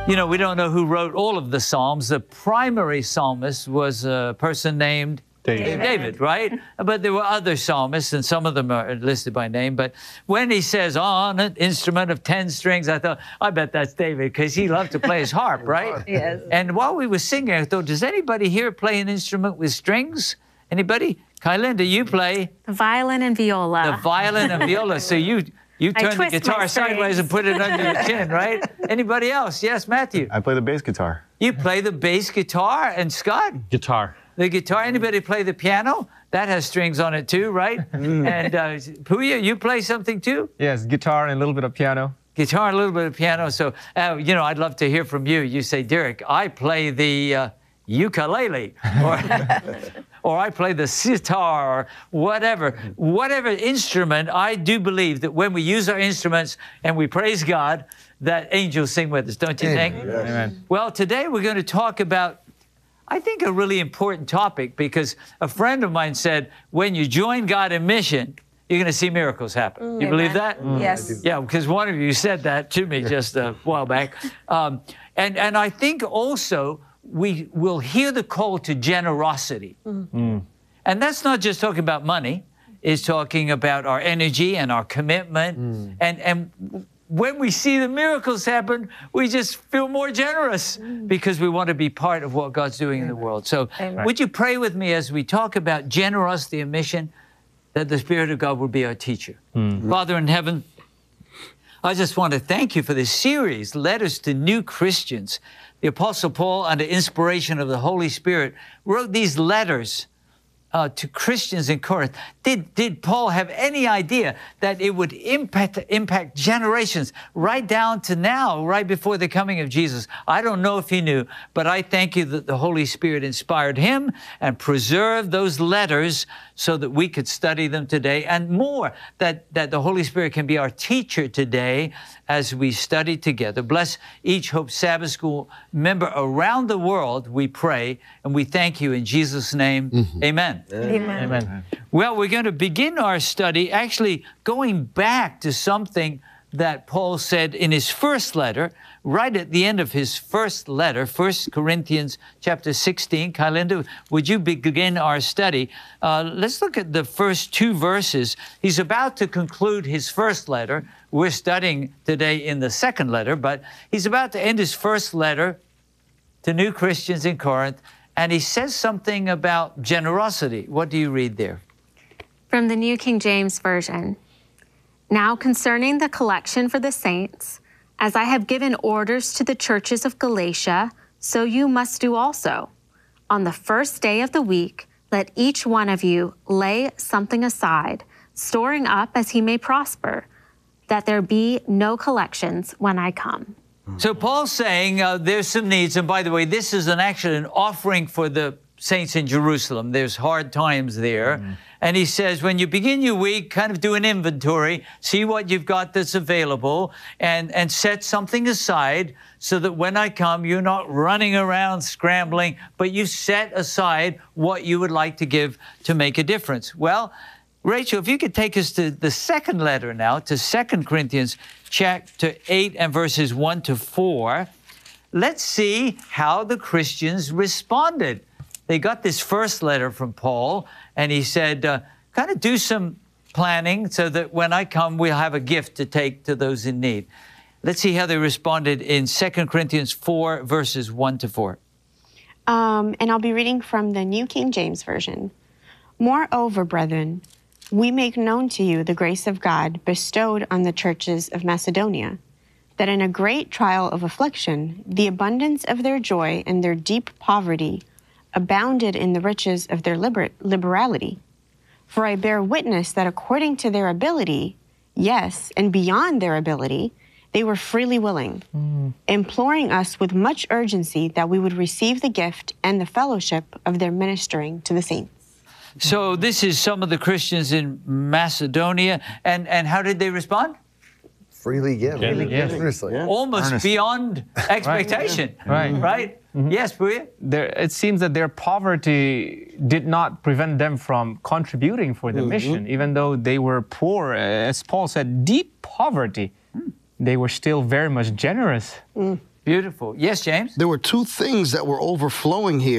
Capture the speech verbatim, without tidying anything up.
You know, we don't know who wrote all of the Psalms. The primary psalmist was a person named David, David, right? But there were other psalmists, and some of them are listed by name. But when he says, on an instrument of ten strings, I thought, I bet that's David, because he loved to play his harp, right? Yes. And while we were singing, I thought, does anybody here play an instrument with strings? Anybody? Kylinda, you play? The violin and viola. The violin and viola. So you... You turn the guitar sideways and put it under your chin, right? Anybody else? Yes, Matthew. I play the bass guitar. You play the bass guitar, and Scott? Guitar. The guitar. Anybody play the piano? That has strings on it too, right? And uh, Puya, you play something too? Yes, guitar and a little bit of piano. Guitar and a little bit of piano. So, uh, you know, I'd love to hear from you. You say, Derek, I play the uh, ukulele, or, or I play the sitar, or whatever. Whatever instrument, I do believe that when we use our instruments and we praise God, that angels sing with us, don't you think? Yes. Amen. Well, today we're going to talk about, I think, a really important topic, because a friend of mine said, when you join God in mission, you're going to see miracles happen. Mm, you amen. believe that? Mm. Yes. Yeah, because one of you said that to me just a while back. Um, and, and I think also we will hear the call to generosity. Mm. Mm. And that's not just talking about money. It's talking about our energy and our commitment. Mm. And, and when we see the miracles happen, we just feel more generous mm. because we want to be part of what God's doing Amen. In the world. So Amen. Would you pray with me as we talk about generosity and mission, that the Spirit of God will be our teacher? Mm. Father in heaven, I just want to thank you for this series, Letters to New Christians. The Apostle Paul, under inspiration of the Holy Spirit, wrote these letters Uh, to Christians in Corinth. Did, did Paul have any idea that it would impact, impact generations right down to now, right before the coming of Jesus? I don't know if he knew, but I thank you that the Holy Spirit inspired him and preserved those letters so that we could study them today, and more, that, that the Holy Spirit can be our teacher today as we study together. Bless each Hope Sabbath School member around the world, we pray, and we thank you in Jesus' name. Mm-hmm. Amen. Amen. Amen. Well, we're going to begin our study actually going back to something that Paul said in his first letter, right at the end of his first letter, First Corinthians chapter sixteen. Kylinda, would you begin our study? Uh, let's look at the first two verses. He's about to conclude his first letter. We're studying today in the second letter, but he's about to end his first letter to new Christians in Corinth, and he says something about generosity. What do you read there? From the New King James Version. Now concerning the collection for the saints, as I have given orders to the churches of Galatia, so you must do also. On the first day of the week, let each one of you lay something aside, storing up as he may prosper, that there be no collections when I come. So Paul's saying uh, there's some needs, and by the way, this is an actually an offering for the saints in Jerusalem. There's hard times there. Mm. And he says, when you begin your week, kind of do an inventory, see what you've got that's available, and, and set something aside so that when I come, you're not running around scrambling, but you set aside what you would like to give to make a difference. Well, Rachel, if you could take us to the second letter now, to Second Corinthians chapter eight and verses one to four. Let's see how the Christians responded. They got this first letter from Paul, and he said, uh, kind of do some planning so that when I come, we'll have a gift to take to those in need. Let's see how they responded in Second Corinthians four, verses one to four. Um, and I'll be reading from the New King James Version. Moreover, brethren, we make known to you the grace of God bestowed on the churches of Macedonia, that in a great trial of affliction, the abundance of their joy and their deep poverty abounded in the riches of their liber liberality. For I bear witness that according to their ability, yes, and beyond their ability, they were freely willing, mm. imploring us with much urgency that we would receive the gift and the fellowship of their ministering to the saints. So this is some of the Christians in Macedonia. And, and how did they respond? Freely give. Freely give. Earnestly. Yeah. Almost Earnestly. Beyond expectation. Right. Right? right? Mm-hmm. Yes, Puya? There, it seems that their poverty did not prevent them from contributing for the mm-hmm. mission, even though they were poor. As Paul said, deep poverty. Mm. They were still very much generous. Mm. Beautiful. Yes, James? There were two things that were overflowing here.